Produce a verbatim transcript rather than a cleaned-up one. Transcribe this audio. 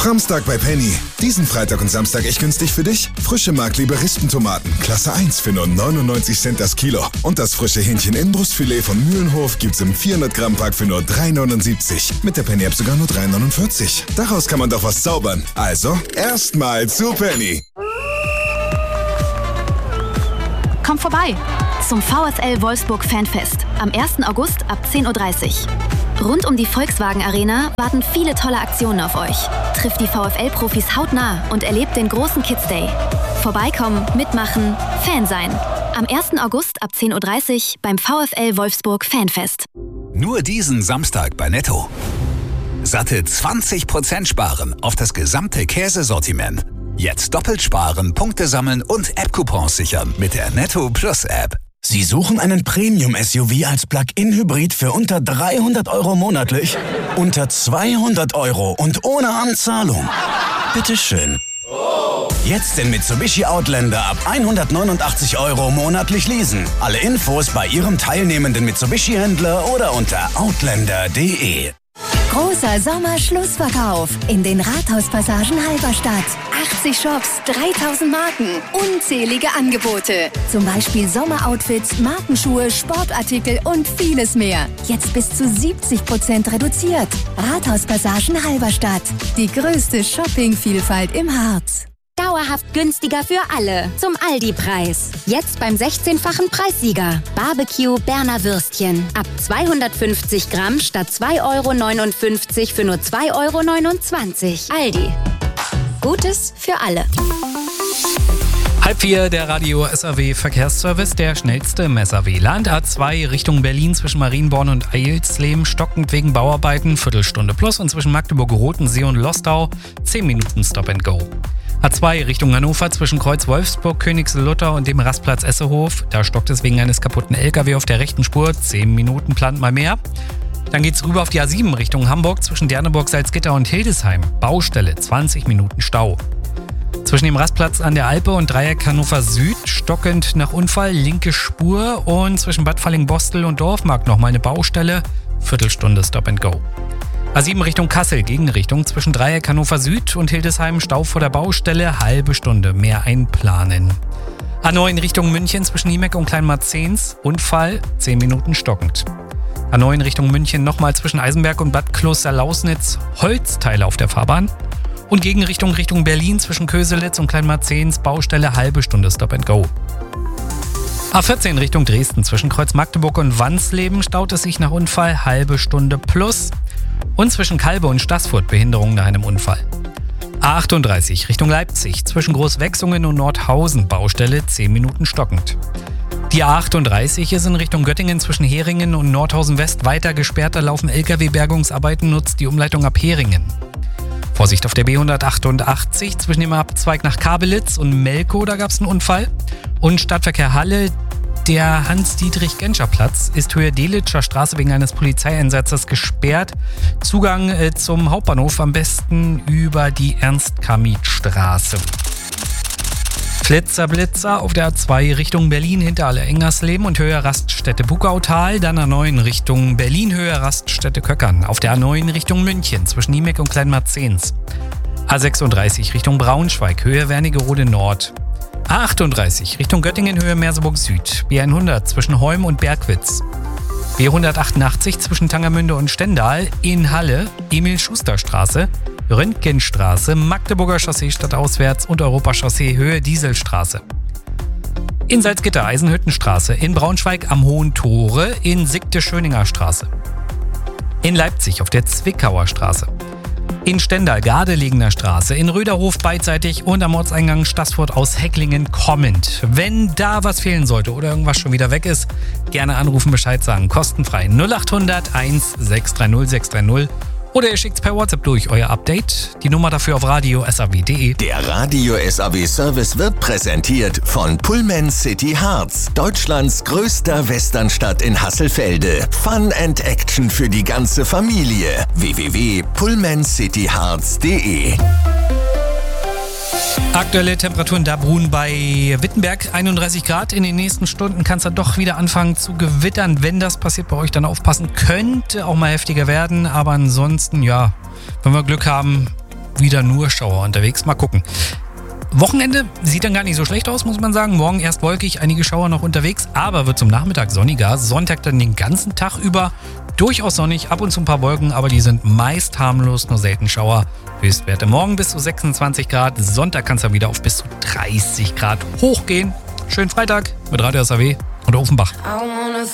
Framstag bei Penny. Diesen Freitag und Samstag echt günstig für dich. Frische Markliebe Rispentomaten, Klasse eins für nur neunundneunzig Cent das Kilo. Und das frische Hähnchen-Innenbrustfilet von Mühlenhof gibt's im vierhundert Gramm Pack für nur drei neunundsiebzig. Mit der Penny-App sogar nur drei neunundvierzig. Daraus kann man doch was zaubern. Also, erstmal zu Penny. Komm vorbei zum VfL Wolfsburg Fanfest am ersten August ab zehn Uhr dreißig. Rund um die Volkswagen Arena warten viele tolle Aktionen auf euch. Trifft die VfL-Profis hautnah und erlebt den großen Kids Day. Vorbeikommen, mitmachen, Fan sein. Am ersten August ab zehn Uhr dreißig beim VfL Wolfsburg Fanfest. Nur diesen Samstag bei Netto. Satte zwanzig Prozent sparen auf das gesamte Käsesortiment. Jetzt doppelt sparen, Punkte sammeln und App-Coupons sichern mit der Netto Plus App. Sie suchen einen Premium-S U V als Plug-in-Hybrid für unter dreihundert Euro monatlich? Unter zweihundert Euro und ohne Anzahlung? Bitteschön. Jetzt den Mitsubishi Outlander ab hundertneunundachtzig Euro monatlich leasen. Alle Infos bei Ihrem teilnehmenden Mitsubishi-Händler oder unter outlander punkt de. Großer Sommerschlussverkauf in den Rathauspassagen Halberstadt. achtzig Shops, dreitausend Marken, unzählige Angebote. Zum Beispiel Sommeroutfits, Markenschuhe, Sportartikel und vieles mehr. Jetzt bis zu siebzig Prozent reduziert. Rathauspassagen Halberstadt. Die größte Shoppingvielfalt im Harz. Dauerhaft günstiger für alle. Zum Aldi-Preis. Jetzt beim sechzehnfachen Preissieger. Barbecue Berner Würstchen. Ab zweihundertfünfzig Gramm statt zwei Euro neunundfünfzig für nur zwei Euro neunundzwanzig. Aldi. Gutes für alle. Halb vier, der Radio S A W Verkehrsservice, der schnellste im S A W-Land. A zwei Richtung Berlin zwischen Marienborn und Eilsleben, stockend wegen Bauarbeiten, Viertelstunde plus. Und zwischen Magdeburg-Rotensee und Lostau, zehn Minuten Stop and Go. A zwei Richtung Hannover zwischen Kreuz Wolfsburg, Königslutter und dem Rastplatz Essehof. Da stockt es wegen eines kaputten L K W auf der rechten Spur. zehn Minuten plant mal mehr. Dann geht's rüber auf die A sieben Richtung Hamburg zwischen Derneburg, Salzgitter und Hildesheim. Baustelle, zwanzig Minuten Stau. Zwischen dem Rastplatz an der Alpe und Dreieck Hannover Süd stockend nach Unfall, linke Spur. Und zwischen Bad Falling-Bostel und Dorfmarkt nochmal eine Baustelle. Viertelstunde Stop and Go. A sieben Richtung Kassel, Gegenrichtung zwischen Dreieck Hannover Süd und Hildesheim, Stau vor der Baustelle, halbe Stunde mehr einplanen. A neun Richtung München zwischen Niemeck und Kleinmarzens, Unfall, zehn Minuten stockend. A neun Richtung München nochmal zwischen Eisenberg und Bad Kloster-Lausnitz, Holzteile auf der Fahrbahn. Und Gegenrichtung Richtung Berlin zwischen Köselitz und Kleinmarzens, Baustelle, halbe Stunde Stop and Go. A vierzehn Richtung Dresden zwischen Kreuz Magdeburg und Wansleben staut es sich nach Unfall, halbe Stunde plus. Und zwischen Kalbe und Staßfurt Behinderung nach einem Unfall. A achtunddreißig Richtung Leipzig zwischen Großwechsungen und Nordhausen, Baustelle, zehn Minuten stockend. Die A achtunddreißig ist in Richtung Göttingen zwischen Heringen und Nordhausen West weiter gesperrt, da laufen L K W-Bergungsarbeiten, nutzt die Umleitung ab Heringen. Vorsicht auf der B hundertachtundachtzig zwischen dem Abzweig nach Kabelitz und Melkow, da gab es einen Unfall. Und Stadtverkehr Halle, der Hans-Dietrich-Genscher-Platz ist Höhe Delitscher Straße wegen eines Polizeieinsatzes gesperrt. Zugang äh, zum Hauptbahnhof am besten über die Ernst-Kamit-Straße. Flitzer Blitzer auf der A zwei Richtung Berlin hinter Alle-Engersleben und Höhe Raststätte Bukautal. Dann A neun Richtung Berlin, Höhe Raststätte Köckern. Auf der A neun Richtung München zwischen Niemeck und Kleinmarzens. A sechsunddreißig Richtung Braunschweig, Höhe Wernigerode Nord. A achtunddreißig Richtung Göttingen, Höhe Merseburg Süd. B hundert zwischen Heum und Bergwitz. B hundertachtundachtzig zwischen Tangermünde und Stendal. In Halle, Emil-Schuster-Straße, Röntgenstraße, Magdeburger Chaussee stadtauswärts und Europachaussee Höhe Dieselstraße. In Salzgitter, Eisenhüttenstraße. In Braunschweig am Hohen Tore. In Sickte Schöninger Straße. In Leipzig auf der Zwickauer Straße. In Stendal, Gardelegener Straße, in Röderhof beidseitig und am Ortseingang Staßfurt aus Hecklingen kommend. Wenn da was fehlen sollte oder irgendwas schon wieder weg ist, gerne anrufen, Bescheid sagen. Kostenfrei null achthundert eins sechs drei null sechs drei null oder ihr schickt's per WhatsApp durch, euer Update. Die Nummer dafür auf radio S A W punkt de. Der Radio S A W Service wird präsentiert von Pullman City Harz, Deutschlands größter Westernstadt in Hasselfelde. Fun and Action für die ganze Familie. w w w punkt pullman city harz punkt de. Aktuelle Temperaturen Dabruhn bei Wittenberg, einunddreißig Grad. In den nächsten Stunden kann es dann doch wieder anfangen zu gewittern. Wenn das passiert, bei euch dann aufpassen. Könnte auch mal heftiger werden, aber ansonsten, ja, wenn wir Glück haben, wieder nur Schauer unterwegs. Mal gucken. Wochenende sieht dann gar nicht so schlecht aus, muss man sagen. Morgen erst wolkig, einige Schauer noch unterwegs, aber wird zum Nachmittag sonniger. Sonntag dann den ganzen Tag über durchaus sonnig, ab und zu ein paar Wolken, aber die sind meist harmlos, nur selten Schauer. Höchstwerte morgen bis zu sechsundzwanzig Grad, Sonntag kann es dann wieder auf bis zu dreißig Grad hochgehen. Schönen Freitag mit Radio S A W und Offenbach.